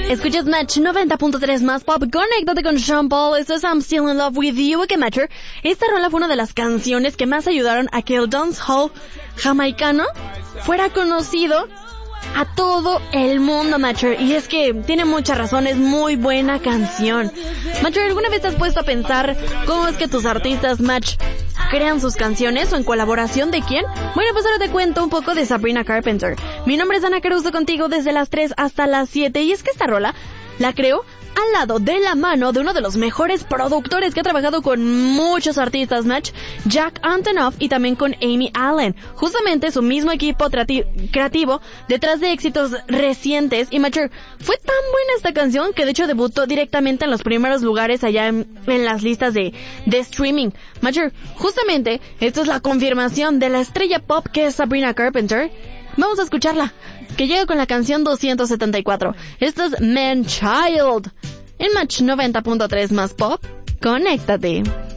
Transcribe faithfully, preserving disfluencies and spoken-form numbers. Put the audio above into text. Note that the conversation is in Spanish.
Escuchas Match noventa punto tres más pop. Conéctate con Sean Paul. Esto es I'm Still in Love with You. Que Matcher. Esta rola fue una de las canciones que más ayudaron a que el dancehall jamaicano fuera conocido a todo el mundo, Matcher. Y es que tiene muchas razones. Muy buena canción. Matcher, ¿alguna vez te has puesto a pensar cómo es que tus artistas, Match, crean sus canciones o en colaboración de quién? Bueno, pues ahora te cuento un poco de Sabrina Carpenter. Mi nombre es Ana Caruso, contigo desde las tres hasta las siete. Y es que esta rola la creó al lado de la mano de uno de los mejores productores que ha trabajado con muchos artistas, Match, Jack Antonoff, y también con Amy Allen. Justamente su mismo equipo trati- creativo detrás de éxitos recientes. Y Matcher, fue tan buena esta canción que de hecho debutó directamente en los primeros lugares allá en, en las listas de, de streaming. Matcher, justamente esto es la confirmación de la estrella pop que es Sabrina Carpenter. Vamos a escucharla, que llega con la canción doscientos setenta y cuatro. Esto es Man Child. En Match noventa punto tres más pop, conéctate.